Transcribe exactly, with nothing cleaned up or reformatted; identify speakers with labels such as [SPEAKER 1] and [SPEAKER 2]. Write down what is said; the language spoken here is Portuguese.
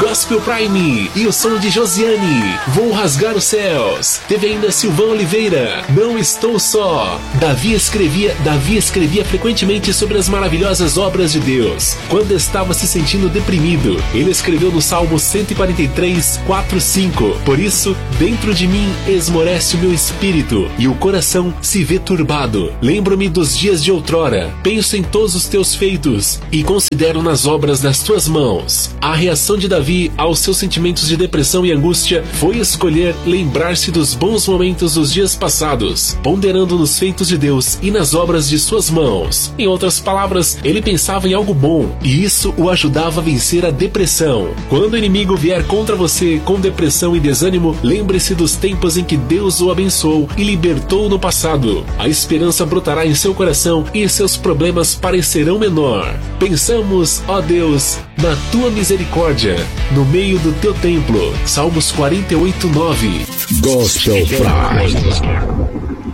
[SPEAKER 1] Gospel Prime e o som de Josiane, Vou Rasgar os Céus. Teve ainda Silvão Oliveira, Não Estou Só. Davi escrevia, Davi escrevia frequentemente sobre as maravilhosas obras de Deus. Quando estava se sentindo deprimido, ele escreveu no Salmo cento e quarenta e três, quatro, cinco: Por isso, dentro de mim esmorece o meu espírito e o coração se vê turbado. Lembro-me dos dias de outrora, penso em todos os teus feitos e considero nas obras das tuas mãos. A reação de Davi aos seus sentimentos de depressão e angústia foi escolher lembrar-se dos bons momentos dos dias passados, ponderando nos feitos de Deus e nas obras de suas mãos. Em outras palavras, ele pensava em algo bom e isso o ajudava a vencer a depressão. Quando o inimigo vier contra você com depressão e desânimo, lembre-se dos tempos em que Deus o abençoou e libertou no passado. A esperança brotará em seu coração e seus problemas parecerão menor. Pensamos, ó Deus, na tua misericórdia, no meio do teu templo. Salmos quarenta e oito, nove.
[SPEAKER 2] Gospel Prime.